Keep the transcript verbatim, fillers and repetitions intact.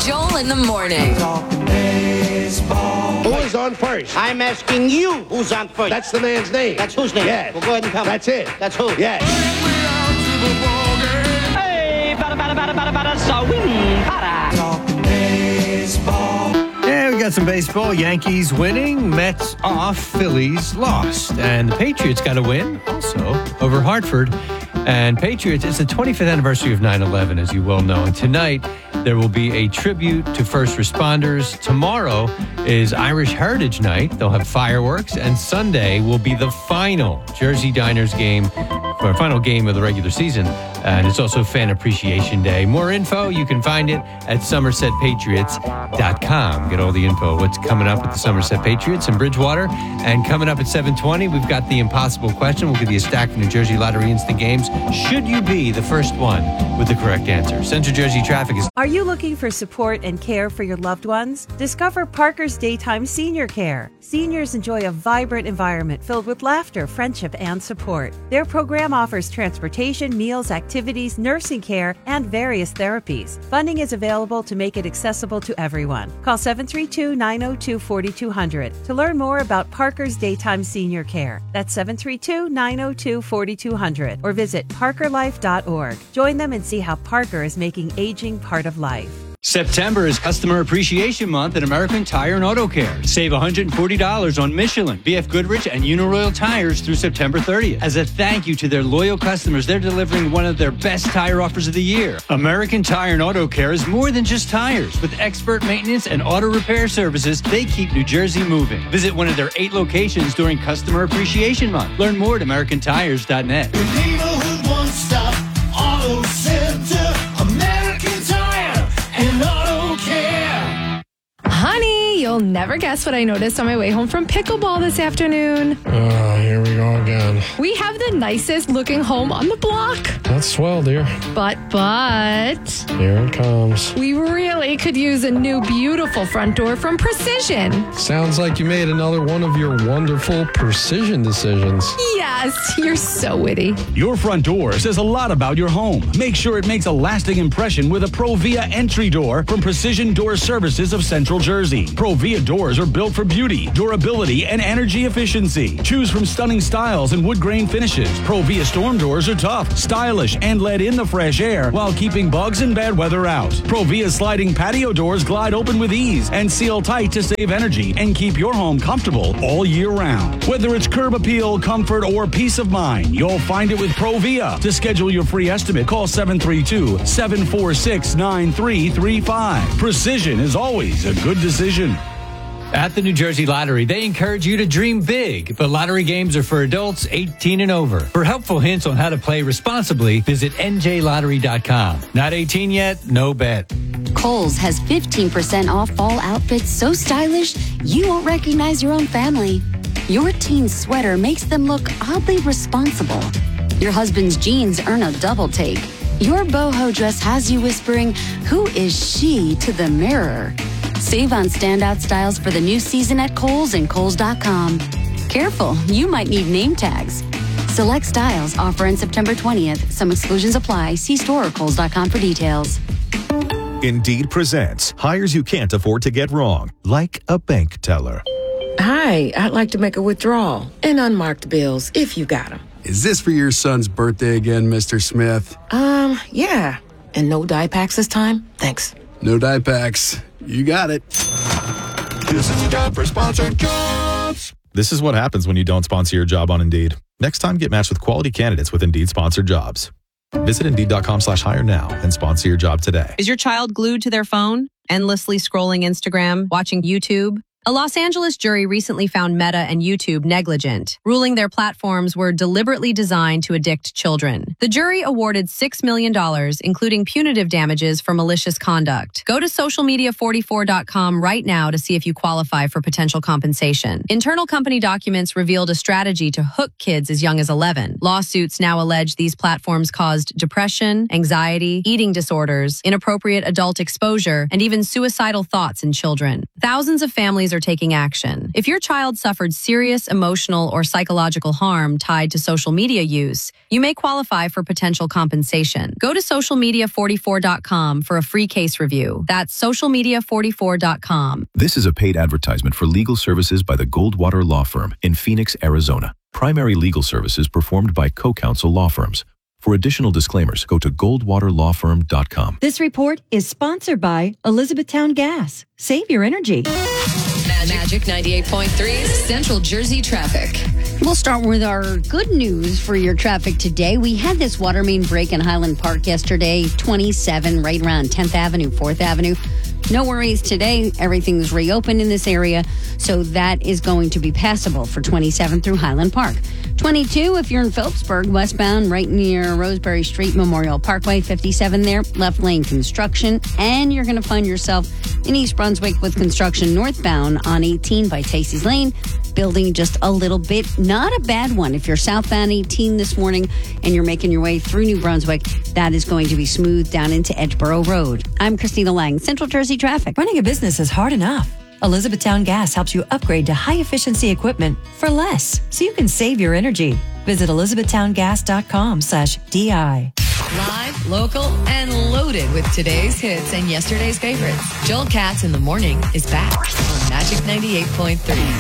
Joel in the morning. Who is on first? I'm asking you who's on first. That's the man's name. That's whose name? Yes. Well, go ahead and tell me. That's it. That's who? Yes. Hey, bada, bada, bada, bada, bada, swing, bada. Yeah, we got some baseball. Yankees winning, Mets off, Phillies lost. And the Patriots got a win also over Hartford. And Patriots, it's the twenty-fifth anniversary of nine eleven, as you well know. And tonight, there will be a tribute to first responders. Tomorrow is Irish Heritage Night. They'll have fireworks. And Sunday will be the final Jersey Diners game, or final game of the regular season. And it's also Fan Appreciation Day. More info, you can find it at somerset patriots dot com. Get all the info. What's coming up with the Somerset Patriots in Bridgewater. And coming up at seven twenty, we've got the impossible question. We'll give you a stack of New Jersey Lottery Instant Games. Should you be the first one with the correct answer? Central Jersey Traffic is... Are you looking for support and care for your loved ones? Discover Parker's Daytime Senior Care. Seniors enjoy a vibrant environment filled with laughter, friendship, and support. Their program offers transportation, meals, activities, nursing care, and various therapies. Funding is available to make it accessible to everyone. Call seven three two, nine zero two, four two zero zero to learn more about Parker's Daytime Senior Care. That's seven three two, nine zero two, four two zero zero or visit parker life dot org. Join them and see how Parker is making aging part of life. September is Customer Appreciation Month at American Tire and Auto Care. Save one hundred forty dollars on Michelin, B F Goodrich, and Uniroyal tires through September thirtieth. As a thank you to their loyal customers, they're delivering one of their best tire offers of the year. American Tire and Auto Care is more than just tires. With expert maintenance and auto repair services, they keep New Jersey moving. Visit one of their eight locations during Customer Appreciation Month. Learn more at american tires dot net. Your neighborhood one-stop auto center, American Tire and Auto Care. Honey, you'll never guess what I noticed on my way home from pickleball this afternoon. Oh, here we go again. We have the nicest looking home on the block. That's swell, dear. But, but... Here it comes. We really could use a new beautiful front door from Precision. Sounds like you made another one of your wonderful precision decisions. Yes, you're so witty. Your front door says a lot about your home. Make sure it makes a lasting impression with a Provia entry door from Precision Door Services of Central Jersey. Provia doors are built for beauty, durability, and energy efficiency. Choose from stunning styles and wood grain finishes. Provia storm doors are tough, stylish, and let in the fresh air while keeping bugs and bad weather out. Provia sliding patio doors glide open with ease and seal tight to save energy and keep your home comfortable all year round. Whether it's curb appeal, comfort, or peace of mind, you'll find it with Provia. To schedule your free estimate, call seven three two, seven four six, nine three three five. Precision is always a good decision. At the New Jersey Lottery, they encourage you to dream big, but lottery games are for adults eighteen and over. For helpful hints on how to play responsibly, visit N J lottery dot com. Not eighteen yet? No bet. Kohl's has fifteen percent off fall outfits so stylish you won't recognize your own family. Your teen's sweater makes them look oddly responsible. Your husband's jeans earn a double take. Your boho dress has you whispering, "Who is she?" to the mirror. Save on standout styles for the new season at Kohl's and Kohl's dot com. Careful, you might need name tags. Select styles offer on September twentieth. Some exclusions apply. See store or Kohl's dot com for details. Indeed presents hires you can't afford to get wrong, like a bank teller. Hi, I'd like to make a withdrawal and unmarked bills if you got them. Is this for your son's birthday again, Mister Smith? Um, yeah. And no dye packs this time? Thanks. No dye packs. You got it. This is a job for sponsored jobs. This is what happens when you don't sponsor your job on Indeed. Next time, get matched with quality candidates with Indeed sponsored jobs. Visit Indeed.com slash hire now and sponsor your job today. Is your child glued to their phone, endlessly scrolling Instagram, watching YouTube? A Los Angeles jury recently found Meta and YouTube negligent, ruling their platforms were deliberately designed to addict children. The jury awarded six million dollars, including punitive damages for malicious conduct. Go to social media forty-four dot com right now to see if you qualify for potential compensation. Internal company documents revealed a strategy to hook kids as young as eleven. Lawsuits now allege these platforms caused depression, anxiety, eating disorders, inappropriate adult exposure, and even suicidal thoughts in children. Thousands of families are are taking action. If your child suffered serious emotional or psychological harm tied to social media use, you may qualify for potential compensation. Go to social media forty-four dot com for a free case review. That's social media forty-four dot com. This is a paid advertisement for legal services by the Goldwater Law Firm in Phoenix, Arizona. Primary legal services performed by co-counsel law firms. For additional disclaimers, go to goldwater law firm dot com. This report is sponsored by Elizabethtown Gas. Save your energy. Magic ninety-eight point three Central Jersey traffic. We'll start with our good news for your traffic today. We had this water main break in Highland Park yesterday, twenty-seven, right around tenth Avenue, fourth Avenue. No worries today. Everything's reopened in this area, so that is going to be passable for twenty-seven through Highland Park. twenty-two, if you're in Phillipsburg, westbound, right near Roseberry Street, Memorial Parkway, fifty-seven there, left lane construction. And you're going to find yourself in East Brunswick with construction northbound on eighteen by Tacey's Lane, building just a little bit. Not a bad one. If you're southbound eighteen this morning and you're making your way through New Brunswick, that is going to be smooth down into Edgeboro Road. I'm Christina Lang, Central Jersey Traffic. Running a business is hard enough. Elizabethtown Gas helps you upgrade to high-efficiency equipment for less, so you can save your energy. Visit elizabethtown gas dot com slash D I. Live, local, and loaded with today's hits and yesterday's favorites. Joel Katz in the Morning is back on Magic ninety-eight point three.